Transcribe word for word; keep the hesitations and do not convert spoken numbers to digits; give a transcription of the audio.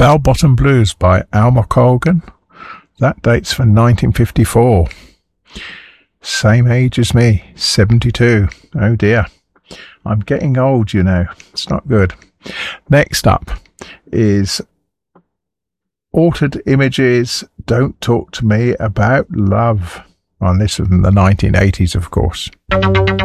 Bell Bottom Blues by Alma Colgan. That dates from nineteen fifty-four. Same age as me, seventy-two. Oh dear. I'm getting old, you know. It's not good. Next up is Altered Images, Don't Talk to Me About Love. And this is from the nineteen eighties, of course.